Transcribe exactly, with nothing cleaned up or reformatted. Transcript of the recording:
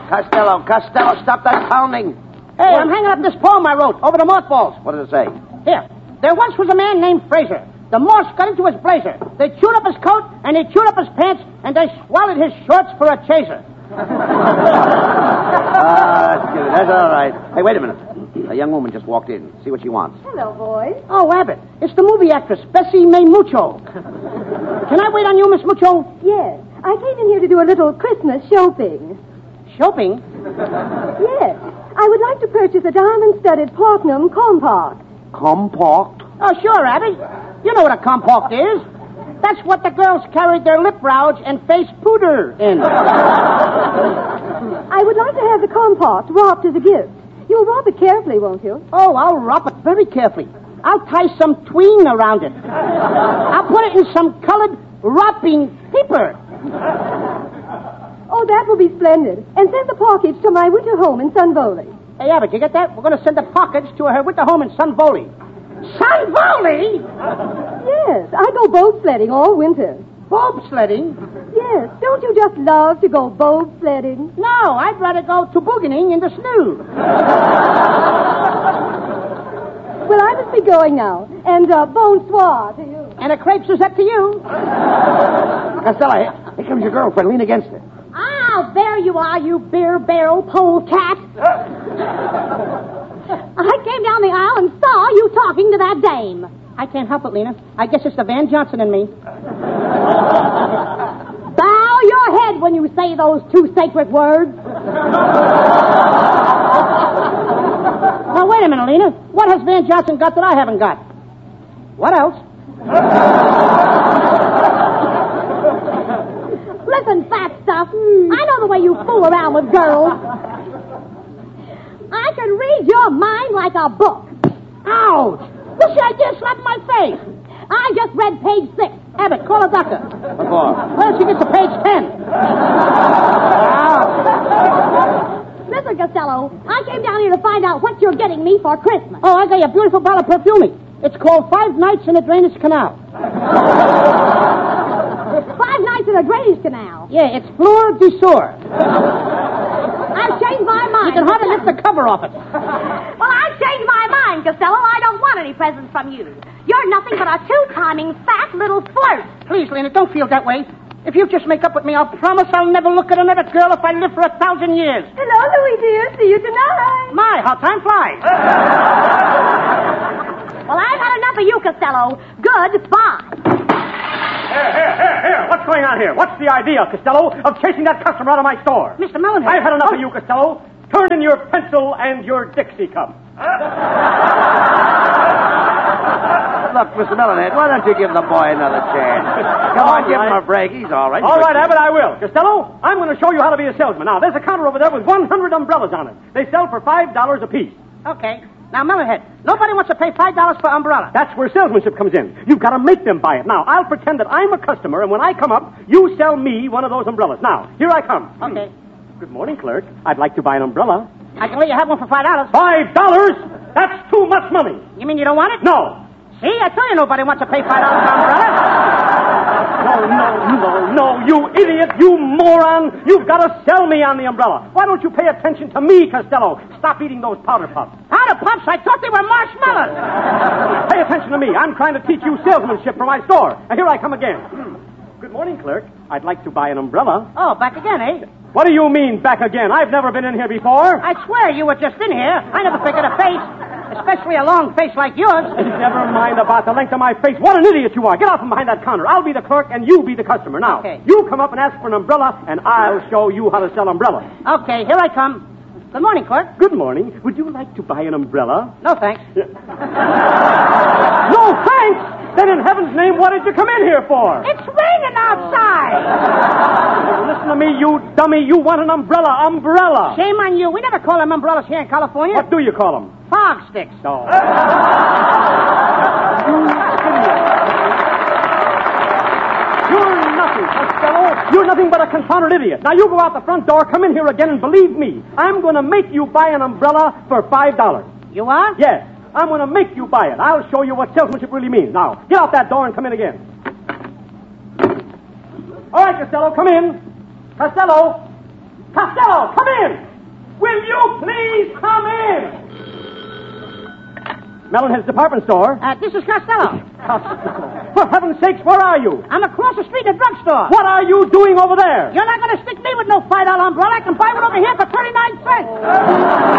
Costello, Costello, stop that pounding. Hey, I'm hanging up this poem I wrote over the mothballs. What does it say? Here. There once was a man named Fraser. The moths got into his blazer. They chewed up his coat, and they chewed up his pants, and they swallowed his shorts for a chaser. Ah, that's good. That's all right. Hey, wait a minute. A young woman just walked in. See what she wants. Hello, boys. Oh, Abbott, it's the movie actress, Bessie May Mucho. Can I wait on you, Miss Mucho? Yes. I came in here to do a little Christmas shopping. Shopping? Yes. I would like to purchase a diamond-studded platinum compact. Compact? Oh, sure, Abbott. You know what a compact is. That's what the girls carried their lip rouge and face powder in. I would like to have the compact wrapped as a gift. You'll wrap it carefully, won't you? Oh, I'll wrap it very carefully. I'll tie some twine around it. I'll put it in some colored wrapping paper. Oh, that will be splendid. And send the package to my winter home in Sunvoli. Hey, Abbott, you get that? We're going to send the package to her winter home in Sunvoli. Sunvoli? Yes, I go boat sledding all winter. Bob sledding? Yes, don't you just love to go boat sledding? No, I'd rather go tobogganing in the snow. Well, I must be going now. And uh, bonsoir to you. And a crepe Suzette to you. Costello, here, here comes your girlfriend. Lean against her. Ah, there you are, you beer barrel polecat. I came down the aisle and saw you talking to that dame. I can't help it, Lena. I guess it's the Van Johnson in me. Bow your head when you say those two sacred words. Now, wait a minute, Lena. What has Van Johnson got that I haven't got? What else? Listen, fat stuff. I know the way you fool around with girls. I can read your mind like a book. Ouch! What's the idea of slapping my face? I just read page six. Abbott, call a doctor. What for? Well, she gets to page ten. Listen, Costello, I came down here to find out what you're getting me for Christmas. Oh, I got you a beautiful bottle of perfume. It's called Five Nights in a Drainage Canal. Five nights in a drainage canal. Yeah, it's Fleur de Sour. I've changed my mind. You can hardly lift the cover off it. Well, I've changed my mind, Costello. I don't want any presents from you. You're nothing but a two-timing fat little flirt. Please, Lena, don't feel that way. If you just make up with me, I'll promise I'll never look at another girl if I live for a thousand years. Hello, Louie, dear. See you tonight. My, how time flies. Well, I've had enough of you, Costello. Goodbye. Here, here, here, here. What's going on here? What's the idea, Costello, of chasing that customer out of my store? Mister Mellenhead. I've had enough of you, Costello. Turn in your pencil and your Dixie cup. Look, Mister Mellenhead, why don't you give the boy another chance? Come on, give him a break. He's all right. All right, Abbott, I will. Costello, I'm going to show you how to be a salesman. Now, there's a counter over there with one hundred umbrellas on it. They sell for five dollars apiece. Okay. Now, Mellenhead, nobody wants to pay five dollars for umbrella. That's where salesmanship comes in. You've got to make them buy it. Now, I'll pretend that I'm a customer, and when I come up, you sell me one of those umbrellas. Now, here I come. Okay. Good morning, clerk. I'd like to buy an umbrella. I can let you have one for five dollars. Five dollars? That's too much money. You mean you don't want it? No. See, I tell you nobody wants to pay five dollars for umbrella. No, no, no, no, you idiot, you moron. You've got to sell me on the umbrella. Why don't you pay attention to me, Costello? Stop eating those powder puffs. Powder puffs? I thought they were marshmallows. Pay attention to me. I'm trying to teach you salesmanship for my store. And here I come again. Good morning, clerk. I'd like to buy an umbrella. Oh, back again, eh? What do you mean, back again? I've never been in here before. I swear you were just in here. I never figured a face, especially a long face like yours. Never mind about the length of my face. What an idiot you are. Get out from behind that counter. I'll be the clerk and you be the customer. Now, okay. You come up and ask for an umbrella, and I'll show you how to sell umbrellas. Okay, here I come. Good morning, clerk. Good morning. Would you like to buy an umbrella? No, thanks. No, thanks? Then in heaven's name, what did you come in here for? It's raining outside. Listen to me, you dummy. You want an umbrella. Umbrella. Shame on you. We never call them umbrellas here in California. What do you call them? Fog sticks. Oh. You're nothing, Costello. You're nothing but a confounded idiot. Now, you go out the front door, come in here again, and believe me, I'm going to make you buy an umbrella for five dollars. You are? Yes. I'm going to make you buy it. I'll show you what salesmanship really means. Now, get out that door and come in again. All right, Costello, come in. Costello. Costello, come in! Will you please come in? Mellon Hills Department Store. Uh, this is Costello. Costello. For heaven's sakes, where are you? I'm across the street at a drugstore. What are you doing over there? You're not going to stick me with no five dollar umbrella. I can buy one over here for thirty-nine cents.